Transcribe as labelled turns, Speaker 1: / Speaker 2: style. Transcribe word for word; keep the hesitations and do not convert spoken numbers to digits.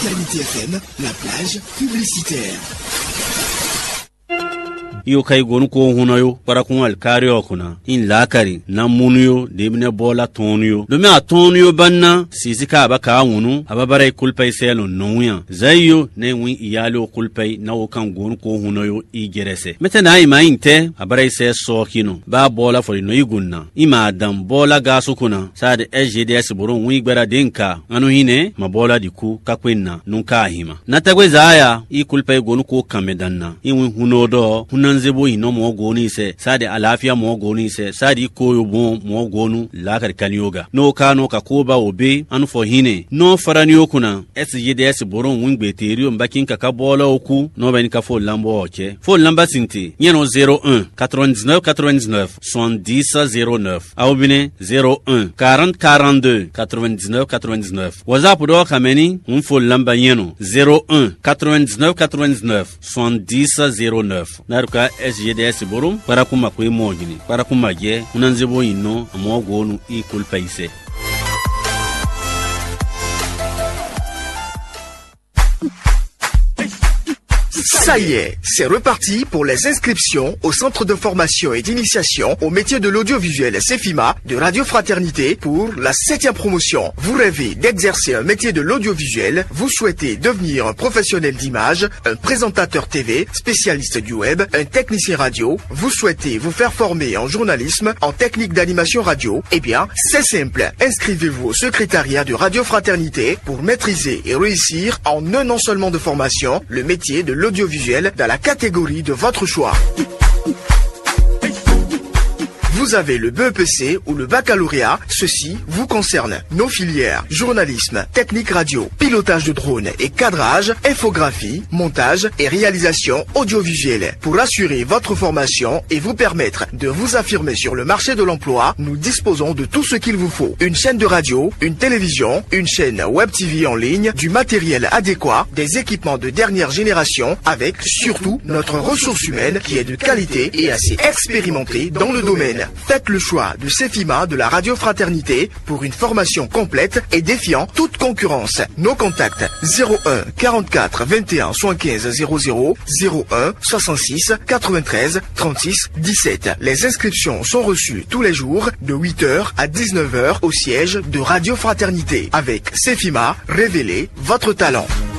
Speaker 1: Fraternité F M, la plage publicitaire.
Speaker 2: Iyo kai gonu ko hunayo para kun alkari okuna in lakari na munuyo demne bola tonyo domi a tonyo banna sisika abaka wunu ababare kulpai selo nonya zayo ne wi iyalo kulpai na okan gonu ko hunayo igerese mete na ima inte abare se sokino ba bola fo no igunna ima adam bola gasu kuna sade S G D S boron wi gbara denka anu hine ma bola diku kakwenna nunka hima natagwe zaya i kulpai gonu ko kamedanna in hunodo hunan zebo ino mo goni se sade alafia mo goni se sade koyo bon mo gonu lakar kanyoga no kano ka koba obe anu fo hine no faranyo kuna S G D S boron wingbe teriyo mbakin ka kabola oku no ben ka fo lambo oke fo lamba sinti yeno zero un quatre-vingt-dix-neuf quatre-vingt-dix-neuf soixante-dix zéro neuf awbine zero un quarante quarante-deux quatre-vingt-dix-neuf quatre-vingt-dix-neuf WhatsApp do kameni un fo lamba yeno zero un quatre-vingt-dix-neuf quatre-vingt-dix-neuf soixante-dix zéro neuf naruka S G D S borum para kuma kwe mojini para kuma je unanzebo ino amogonu i kulpaise.
Speaker 1: Ça y est, c'est reparti pour les inscriptions au centre de formation et d'initiation au métier de l'audiovisuel CEFIMA de Radio Fraternité pour la septième promotion. Vous rêvez d'exercer un métier de l'audiovisuel, vous souhaitez devenir un professionnel d'image, un présentateur T V, spécialiste du web, un technicien radio, vous souhaitez vous faire former en journalisme, en technique d'animation radio, eh bien, c'est simple. Inscrivez-vous au secrétariat de Radio Fraternité pour maîtriser et réussir en un an seulement de formation le métier de l'audiovisuel dans la catégorie de votre choix. Vous avez le B E P C ou le baccalauréat, ceci vous concerne. Nos filières, journalisme, technique radio, pilotage de drone et cadrage, infographie, montage et réalisation audiovisuelle. Pour assurer votre formation et vous permettre de vous affirmer sur le marché de l'emploi, nous disposons de tout ce qu'il vous faut. Une chaîne de radio, une télévision, une chaîne web T V en ligne, du matériel adéquat, des équipements de dernière génération, avec surtout notre ressource humaine qui est de qualité et assez expérimentée dans le domaine. Faites le choix de CEFIMA de la Radio Fraternité pour une formation complète et défiant toute concurrence. Nos contacts zéro un quarante-quatre vingt et un soixante-quinze zéro zéro, zéro un soixante-six quatre-vingt-treize trente-six dix-sept. Les inscriptions sont reçues tous les jours de huit heures à dix-neuf heures au siège de Radio Fraternité. Avec CEFIMA, révélez votre talent.